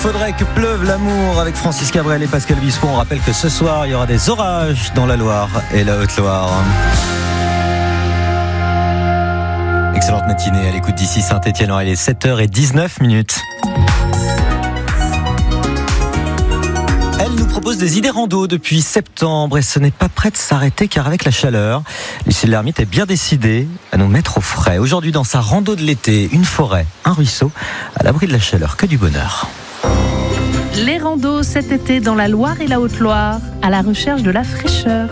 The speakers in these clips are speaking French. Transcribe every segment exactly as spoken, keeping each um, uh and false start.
Faudrait que pleuve l'amour avec Francis Cabrel et Pascal Obispo. On rappelle que ce soir, il y aura des orages dans la Loire et la Haute-Loire. Excellente matinée à l'écoute d'ici Saint-Étienne. Il est sept heures dix-neuf minutes. Elle nous propose des idées rando depuis septembre et ce n'est pas prêt de s'arrêter car avec la chaleur, Lucille Lermite est bien décidée à nous mettre au frais. Aujourd'hui dans sa rando de l'été, une forêt, un ruisseau, à l'abri de la chaleur, que du bonheur. Les randos cet été dans la Loire et la Haute-Loire, à la recherche de la fraîcheur.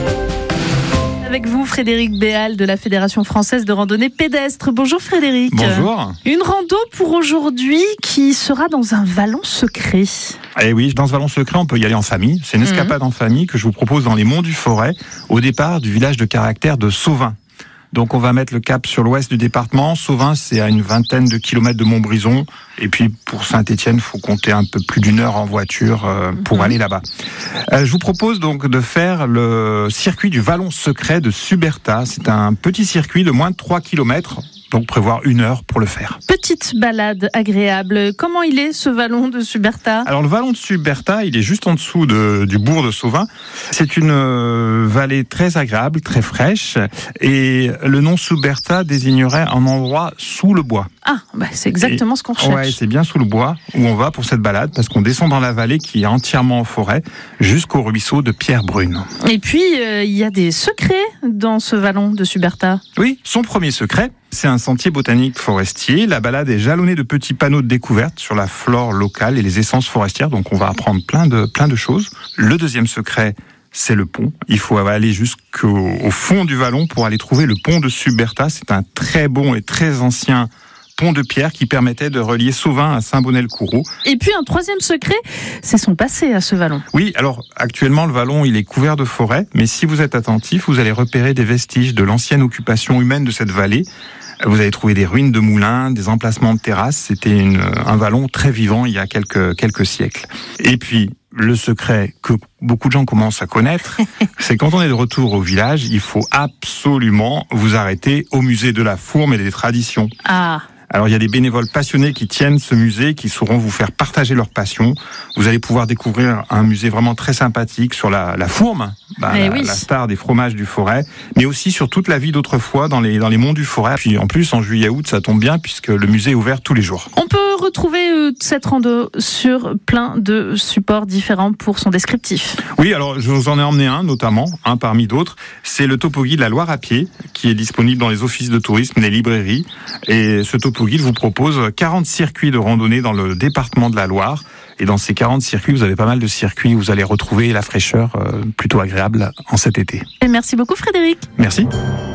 Avec vous, Frédéric Béal de la Fédération Française de Randonnée Pédestre. Bonjour Frédéric. Bonjour. Une rando pour aujourd'hui qui sera dans un vallon secret. Eh oui, dans ce vallon secret, on peut y aller en famille. C'est une escapade mmh. en famille que je vous propose dans les monts du Forêt, au départ du village de caractère de Sauvin. Donc on va mettre le cap sur l'ouest du département. Sauvin, c'est à une vingtaine de kilomètres de Montbrison. Et puis pour Saint-Étienne, il faut compter un peu plus d'une heure en voiture euh, pour mmh. aller là-bas. Euh, je vous propose donc de faire le circuit du vallon secret de Suberta. C'est un petit circuit de moins de trois kilomètres. Donc prévoir une heure pour le faire. Petite balade agréable. Comment il est ce vallon de Suberta ? Alors le vallon de Suberta, il est juste en dessous de, du bourg de Sauvin. C'est une euh, vallée très agréable, très fraîche. Et le nom Suberta désignerait un endroit sous le bois. Ah, bah c'est exactement et, ce qu'on cherche. Ouais, c'est bien sous le bois où on va pour cette balade parce qu'on descend dans la vallée qui est entièrement en forêt jusqu'au ruisseau de Pierre-Brune. Et puis euh, il y a des secrets dans ce vallon de Suberta. Oui, son premier secret, c'est un sentier botanique forestier. La balade est jalonnée de petits panneaux de découverte sur la flore locale et les essences forestières. Donc on va apprendre plein de, plein de choses. Le deuxième secret, c'est le pont. Il faut aller jusqu'au au fond du vallon pour aller trouver le pont de Suberta. C'est un très bon et très ancien pont de pierre qui permettait de relier Sauvin à Saint-Bonnet-le-Coureau. Et puis un troisième secret, c'est son passé à ce vallon. Oui, alors actuellement le vallon il est couvert de forêt, mais si vous êtes attentif, vous allez repérer des vestiges de l'ancienne occupation humaine de cette vallée. Vous allez trouver des ruines de moulins, des emplacements de terrasses. C'était une, un vallon très vivant il y a quelques, quelques siècles. Et puis, le secret que beaucoup de gens commencent à connaître, c'est quand on est de retour au village, il faut absolument vous arrêter au musée de la Fourme et des traditions. Ah. Alors il y a des bénévoles passionnés qui tiennent ce musée, qui sauront vous faire partager leur passion. Vous allez pouvoir découvrir un musée vraiment très sympathique sur la, la Fourme, bah, la, oui. la star des fromages du Forêt, mais aussi sur toute la vie d'autrefois dans les, dans les monts du Forêt. Puis en plus en juillet-août ça tombe bien puisque le musée est ouvert tous les jours. On peut retrouver euh, cette rando sur plein de supports différents pour son descriptif. Oui, alors je vous en ai emmené un notamment, un parmi d'autres. C'est le topo-guide La Loire à pied qui est disponible dans les offices de tourisme, les librairies. Et ce topo-guide vous propose quarante circuits de randonnée dans le département de la Loire. Et dans ces quarante circuits, vous avez pas mal de circuits où vous allez retrouver la fraîcheur euh, plutôt agréable en cet été. Et merci beaucoup Frédéric. Merci.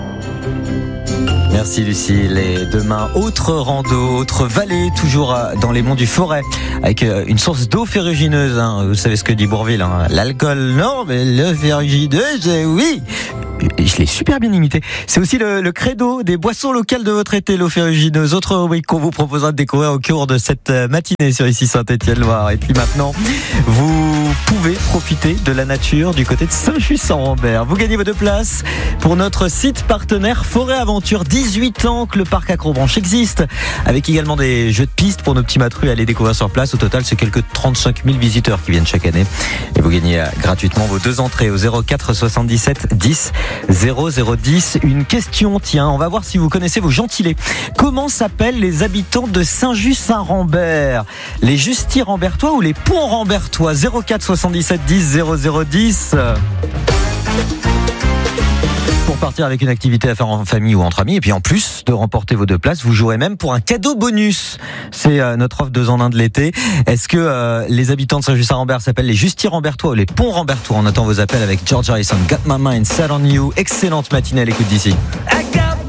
Merci Lucille. Et demain, autre rando, autre vallée, toujours dans les monts du Forêt, avec une source d'eau ferrugineuse. Hein. Vous savez ce que dit Bourvil, hein. L'alcool, non, mais l'eau ferrugineuse, oui. Je l'ai super bien imité. C'est aussi le, le credo des boissons locales de votre été, l'eau ferrugineuse. Autre rubrique qu'on vous proposera de découvrir au cours de cette matinée sur ici Saint-Étienne-Loire. Et puis maintenant, vous pouvez profiter de la nature du côté de Saint-Just-en-Rambert. Vous gagnez vos deux places pour notre site partenaire Forêt Aventure. dix-huit ans que le parc Acrobranche existe, avec également des jeux de piste pour nos petits matrus à aller découvrir sur place. Au total, c'est quelques trente-cinq mille visiteurs qui viennent chaque année. Et vous gagnez gratuitement vos deux entrées au zéro quatre soixante-dix-sept dix zéro zéro dix. Une question, tiens, on va voir si vous connaissez vos gentilés. Comment s'appellent les habitants de Saint-Just-Saint-Rambert? Les Justy-Rambertois ou les Ponts-Rambertois? Zéro quatre soixante-dix-sept dix zéro zéro dix. Pour partir avec une activité à faire en famille ou entre amis, et puis en plus de remporter vos deux places, vous jouerez même pour un cadeau bonus. C'est euh, notre offre deux en un de l'été. Est-ce que euh, les habitants de Saint-Just-Saint-Rambert s'appellent les Justy-Rambertois ou les Ponts-Rambertois? On attend vos appels avec George Harrison, Got My Mind Set On You. Excellente matinée à l'écoute d'ici.